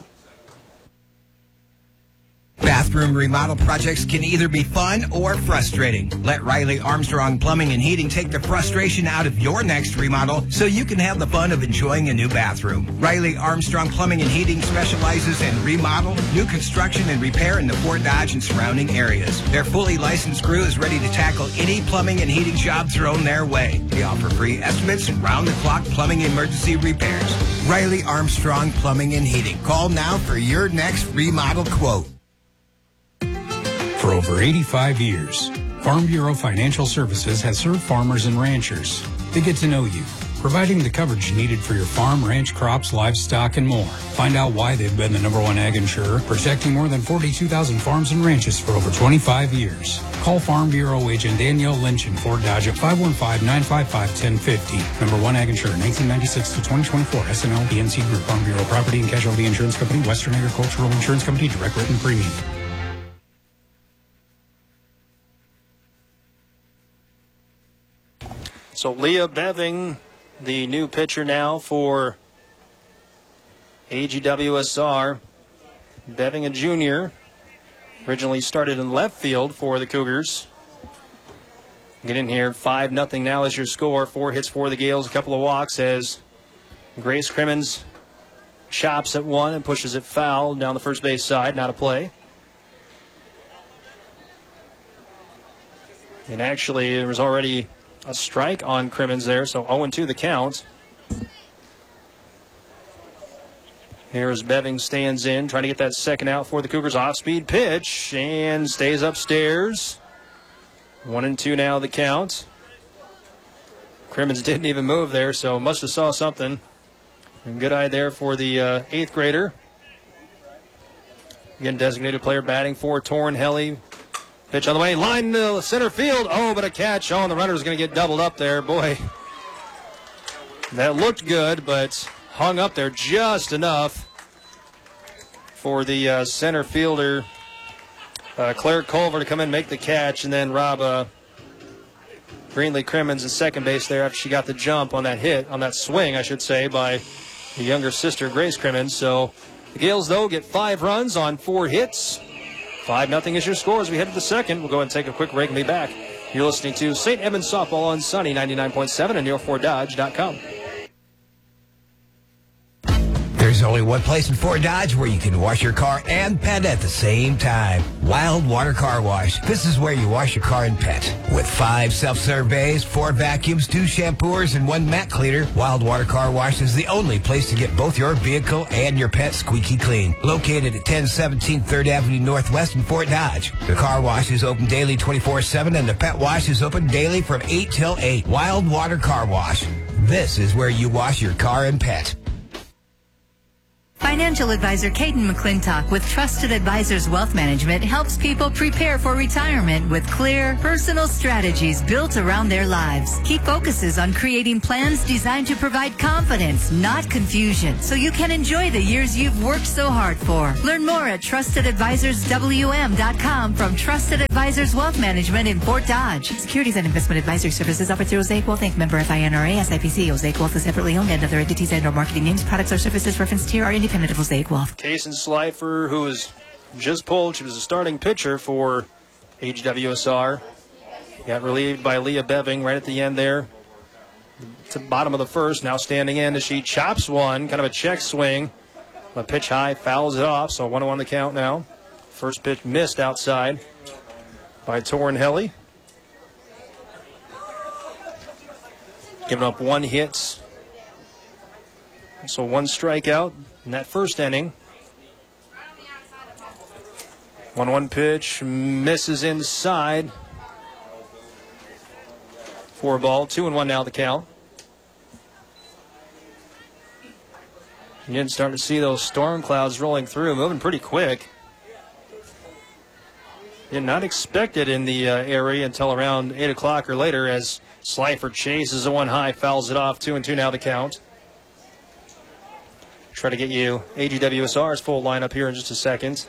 Bathroom remodel projects can either be fun or frustrating. Let Riley Armstrong Plumbing and Heating take the frustration out of your next remodel so you can have the fun of enjoying a new bathroom. Riley Armstrong Plumbing and Heating specializes in remodel, new construction, and repair in the Fort Dodge and surrounding areas. Their fully licensed crew is ready to tackle any plumbing and heating job thrown their way. They offer free estimates and round-the-clock plumbing emergency repairs. Riley Armstrong Plumbing and Heating. Call now for your next remodel quote. For over 85 years, Farm Bureau Financial Services has served farmers and ranchers. They get to know you, providing the coverage needed for your farm, ranch, crops, livestock, and more. Find out why they've been the #1 ag insurer, protecting more than 42,000 farms and ranches for over 25 years. Call Farm Bureau agent Danielle Lynch in Fort Dodge at 515-955-1050. #1 ag insurer, 1996 to 2024. SNL PNC Group. Farm Bureau Property and Casualty Insurance Company. Western Agricultural Insurance Company. Direct written premium. So Leah Beving, the new pitcher now for AGWSR. Beving, a junior, originally started in left field for the Cougars. Get in here, 5-0 now is your score. 4 hits for the Gales, a couple of walks as Grace Crimmins chops at one and pushes it foul down the first base side, not a play. And actually, there was already a strike on Crimmins there, so 0-2 the count. Here's Beving, stands in, trying to get that second out for the Cougars. Off-speed pitch, and stays upstairs. 1-2 now the count. Crimmins didn't even move there, so must have saw something. And good eye there for the 8th grader. Again, designated player batting for Torrin Helly. Pitch on the way, line to center field. Oh, but a catch. Oh, and the runner's going to get doubled up there. Boy, that looked good, but hung up there just enough for the center fielder, Claire Culver, to come in and make the catch, and then rob Greenlee Crimmins at second base there after she got the jump on that hit, on that swing, I should say, by the younger sister, Grace Crimmins. So the Gales, though, get 5 runs on 4 hits. 5-0 is your score as we head to the second. We'll go ahead and take a quick break and be back. You're listening to St. Edmunds Softball on Sunny 99.7 and your4dodge.com. There's only one place in Fort Dodge where you can wash your car and pet at the same time. Wild Water Car Wash. This is where you wash your car and pet. With 5 self-serve bays, 4 vacuums, 2 shampooers, and 1 mat cleaner, Wild Water Car Wash is the only place to get both your vehicle and your pet squeaky clean. Located at 1017 3rd Avenue Northwest in Fort Dodge. The car wash is open daily 24/7, and the pet wash is open daily from 8 till 8. Wild Water Car Wash. This is where you wash your car and pet. Financial advisor Caden McClintock with Trusted Advisors Wealth Management helps people prepare for retirement with clear, personal strategies built around their lives. He focuses on creating plans designed to provide confidence, not confusion, so you can enjoy the years you've worked so hard for. Learn more at TrustedAdvisorsWM.com from Trusted Advisors Wealth Management in Fort Dodge. Securities and investment advisory services offered through Osaic Wealth Inc. Member FINRA SIPC. Osaic Wealth is separately owned, and other entities and/or marketing names, products, or services referenced here are independent of Osaic Wealth. Kason Slifer, who was just pulled, she was a starting pitcher for HWSR. Got relieved by Leah Beving right at the end there. To the bottom of the first, now standing in as she chops one, kind of a check swing. A pitch high, fouls it off, so 1-1 the count now. First pitch missed outside by Torrin Helly. Giving up 1 hit. So 1 strikeout in that first inning. 1-1 pitch, misses inside. 4 ball, 2-1 now the count. Again, starting to see those storm clouds rolling through, moving pretty quick. Did not expect it in the area until around 8 o'clock or later as Slifer chases a 1 high, fouls it off, 2-2 now the count. Try to get you AGWSR's full lineup here in just a second.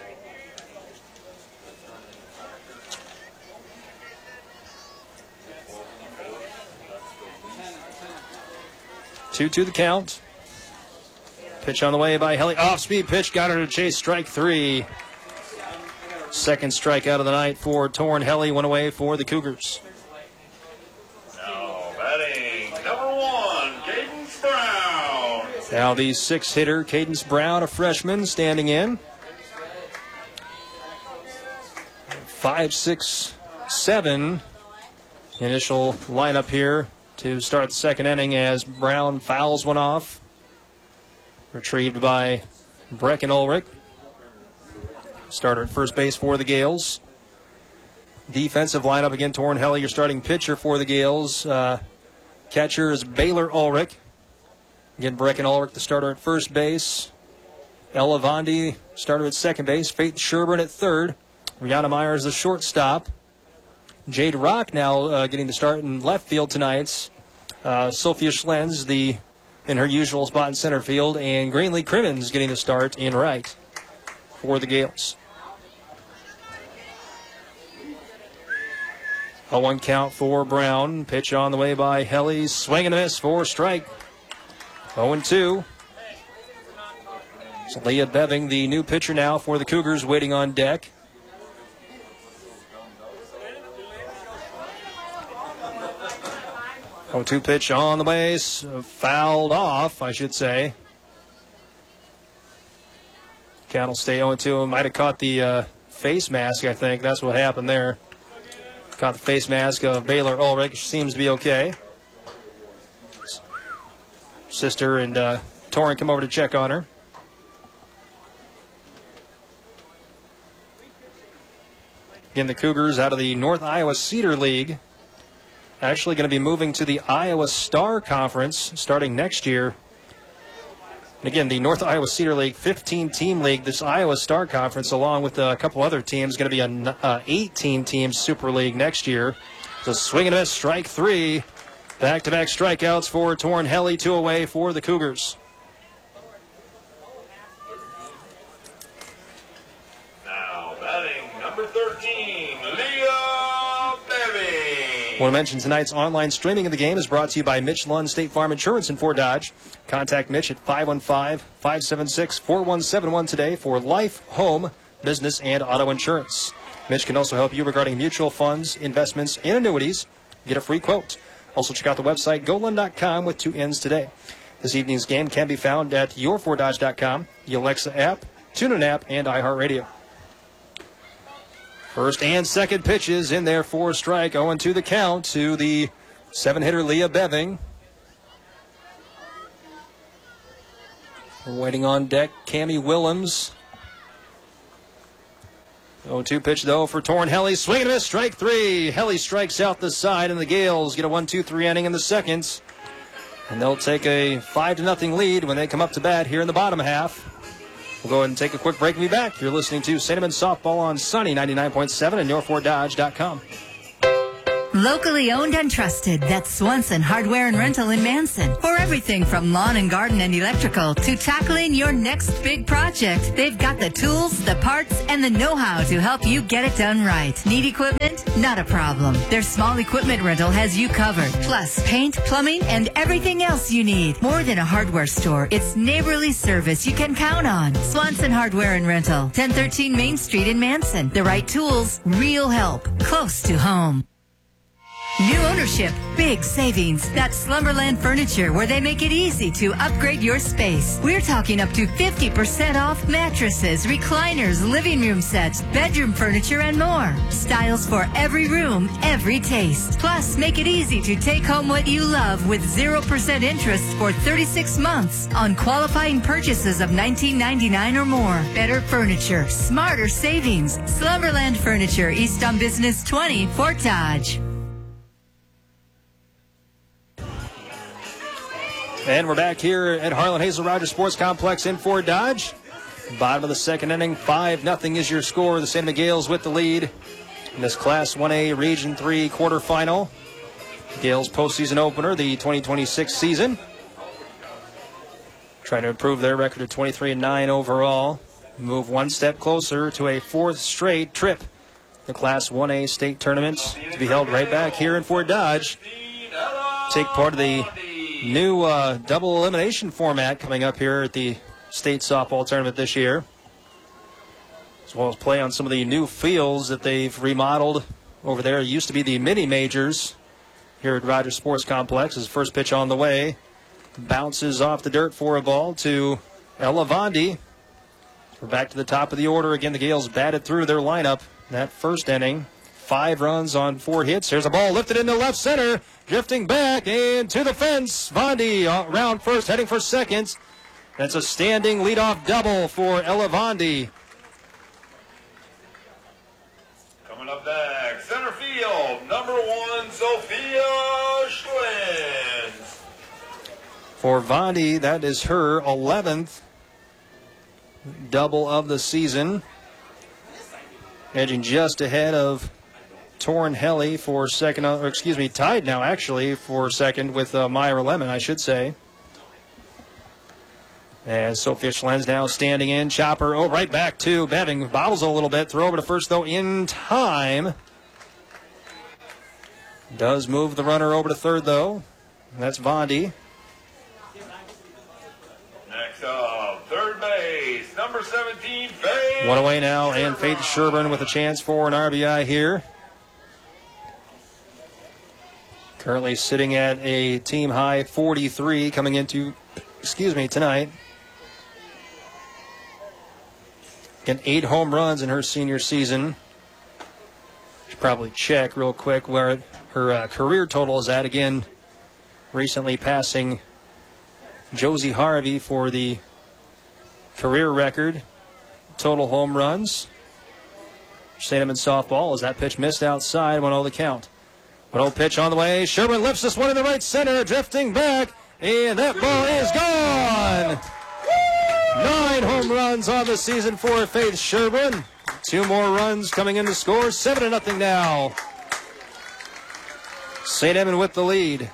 Two the count. Pitch on the way by Helly. Off-speed pitch, got her to chase strike 3. Second strikeout of the night for Torrin Helly, 1 away for the Cougars. Now batting number 1, Cadence Brown. Now the 6-hitter, Cadence Brown, a freshman, standing in. 5, 6, 7 initial lineup here to start the second inning as Brown fouls one off. Retrieved by Brecken Ulrich. Starter at first base for the Gales. Defensive lineup again, Torrin Helly, your starting pitcher for the Gales. Catcher is Baylor Ulrich. Again, Brecken Ulrich, the starter at first base. Ella Vondi, starter at second base. Faith Sherburne at third. Rihanna Myers, the shortstop. Jade Rock now getting the start in left field tonight. Sophia Schlenz, in her usual spot in center field. And Greenlee Crimmins getting the start in right for the Gales. A 1 count for Brown. Pitch on the way by Helly. Swing and a miss for strike. 0-2. So Leah Beving, the new pitcher now for the Cougars, waiting on deck. Oh, 2 pitch on the base. Fouled off, I should say. Count will stay 0-2. Might have caught the face mask, I think. That's what happened there. Caught the face mask of Baylor Ulrich. Seems to be okay. Sister and Torrin come over to check on her. Again, the Cougars out of the North Iowa Cedar League. Actually going to be moving to the Iowa Star Conference starting next year. And again, the North Iowa Cedar League, 15-team league. This Iowa Star Conference, along with a couple other teams, going to be an 18-team Super League next year. So swing and a miss, strike 3. Back-to-back strikeouts for Torrin Helly, 2 away for the Cougars. Now batting number 13, Leah Beving. Want to mention tonight's online streaming of the game is brought to you by Mitch Lund State Farm Insurance in Fort Dodge. Contact Mitch at 515-576-4171 today for life, home, business, and auto insurance. Mitch can also help you regarding mutual funds, investments, and annuities. Get a free quote. Also check out the website golund.com with 2 N's today. This evening's game can be found at yourfordodge.com, the Alexa app, TuneIn app, and iHeartRadio. First and second pitches in there for a strike. 0-2 the count to the 7-hitter Leah Beving. Waiting on deck, Cammie Willems. 0-2 pitch, though, for Torrin Helly. Swing and a miss, strike three. Helly strikes out the side, and the Gales get a 1-2-3 inning in the second. And they'll take a 5-0 lead when they come up to bat here in the bottom half. We'll go ahead and take a quick break and be back. You're listening to Cinnamon Softball on Sunny 99.7 and yourfordodge.com. Locally owned and trusted, that's Swanson Hardware and Rental in Manson. For everything from lawn and garden and electrical to tackling your next big project, they've got the tools, the parts, and the know-how to help you get it done right. Need equipment? Not a problem. Their small equipment rental has you covered. Plus, paint, plumbing, and everything else you need. More than a hardware store, it's neighborly service you can count on. Swanson Hardware and Rental, 1013 Main Street in Manson. The right tools, real help, close to home. New ownership, big savings. That's Slumberland Furniture, where they make it easy to upgrade your space. We're talking up to 50% off mattresses, recliners, living room sets, bedroom furniture, and more. Styles for every room, every taste. Plus, make it easy to take home what you love with 0% interest for 36 months on qualifying purchases of $19.99 or more. Better furniture, smarter savings. Slumberland Furniture, East on Business 20, Fort Dodge. And we're back here at Harlan Hazel Rogers Sports Complex in Fort Dodge. Bottom of the second inning, 5-0 is your score. The San Diego Gales with the lead in this Class 1A Region 3 quarterfinal. Gales postseason opener, the 2026 season. Trying to improve their record of 23-9 overall. Move one step closer to a fourth straight trip. The Class 1A state tournament to be held right back here in Fort Dodge. Take part of the new double elimination format coming up here at the state softball tournament this year, as well as play on some of the new fields that they've remodeled over there. It used to be the mini majors here at Rogers Sports Complex. His first pitch on the way bounces off the dirt for a ball to Ella Vondi. We're back to the top of the order again. The Gales batted through their lineup that first inning. 5 runs on 4 hits. Here's a ball lifted into left center. Drifting back and to the fence. Vondi around first, heading for second. That's a standing leadoff double for Ella Vondi. Coming up next, center field, number 1, Sophia Schlins. For Vondi, that is her 11th double of the season. Edging just ahead of Torrin Helly for second, tied now actually for second with Myra Lemon, I should say. As Sophia Schlins now standing in, chopper, right back to Beving, bobbles a little bit, throw over to first though in time. Does move the runner over to third though. That's Vondi. Next up, third base, number 17, Faith. One away now, and Faith Sherburne with a chance for an RBI here. Currently sitting at a team high 43 coming into, tonight. Again, 8 home runs in her senior season. Should probably check real quick where her career total is at. Again, recently passing Josie Harvey for the career record. Total home runs. Cinnamon softball as that pitch missed outside, 1-0 the count. 1-0 pitch on the way. Sherburne lifts this one in the right center, drifting back, and that ball is gone. 9 home runs on the season for Faith Sherburne. 2 more runs coming in to score. 7-0 now. St. Edmund with the lead.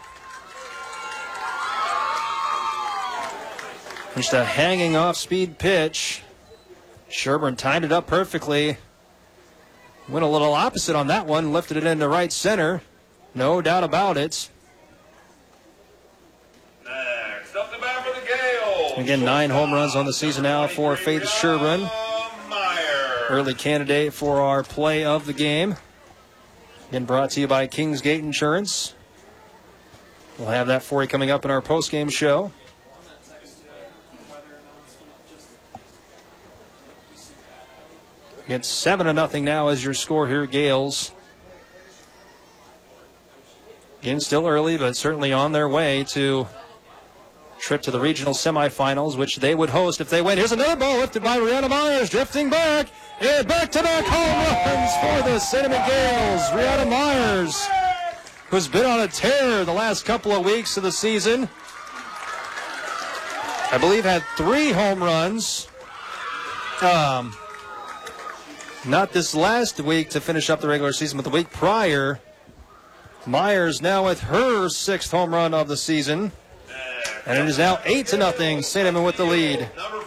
Just a hanging off-speed pitch. Sherburne timed it up perfectly. Went a little opposite on that one. Lifted it into right center. No doubt about it. Next up the bat for the Gales. Again, 9 home runs on the season now for Faith Sherburne. Early candidate for our play of the game. Again, brought to you by Kingsgate Insurance. We'll have that for you coming up in our post-game show. It's 7-0 now as your score here, Gales. Again, still early, but certainly on their way to trip to the regional semifinals, which they would host if they win. Here's another ball lifted by Rihanna Myers, drifting back. And back-to-back home runs for the Cinnamon Gales. Rihanna Myers, who's been on a tear the last couple of weeks of the season. I believe had 3 home runs. Not this last week to finish up the regular season, but the week prior. Myers now with her 6th home run of the season. And it is now 8-0, Cinnamon with the lead. Number